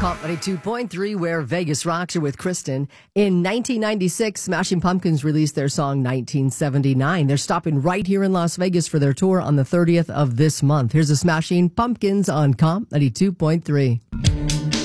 Comp 92.3, where Vegas rocks you with Kristen. In 1996, Smashing Pumpkins released their song 1979. They're stopping right here in Las Vegas for their tour on the 30th of this month. Here's the Smashing Pumpkins on Comp 92.3.